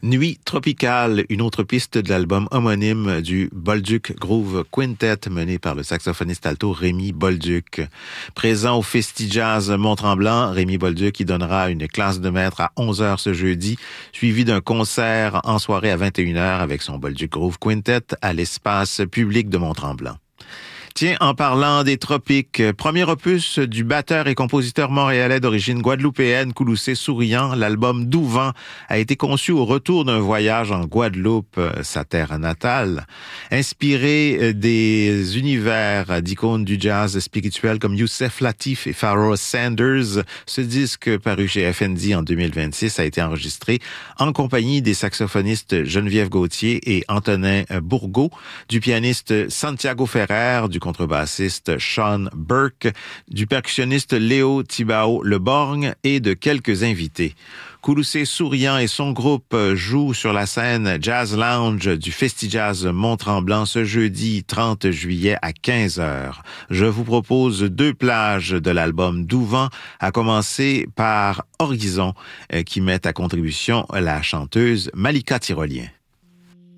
Nuit tropicale, une autre piste de l'album homonyme du Bolduc Groove Quintet mené par le saxophoniste alto Rémi Bolduc. Présent au Festi-Jazz Mont-Tremblant, Rémi Bolduc y donnera une classe de maître à 11h ce jeudi, suivi d'un concert en soirée à 21h avec son Bolduc Groove Quintet à l'espace public de Mont-Tremblant. Tiens, en parlant des tropiques, premier opus du batteur et compositeur montréalais d'origine guadeloupéenne Kouloussé Souriant, l'album Douvent a été conçu au retour d'un voyage en Guadeloupe, sa terre natale. Inspiré des univers d'icônes du jazz spirituel comme Youssef Latif et Pharoah Sanders, ce disque paru chez FND en 2026 a été enregistré en compagnie des saxophonistes Geneviève Gauthier et Antonin Bourgault, du pianiste Santiago Ferrer, du contrebassiste Sean Burke, du percussionniste Léo Thibao Leborgne et de quelques invités. Kouloussé Souriant et son groupe jouent sur la scène Jazz Lounge du Festi-Jazz Mont-Tremblant ce jeudi 30 juillet à 15h. Je vous propose 2 plages de l'album Douvent, à commencer par Horizon, qui met à contribution la chanteuse Malika Tyrolien.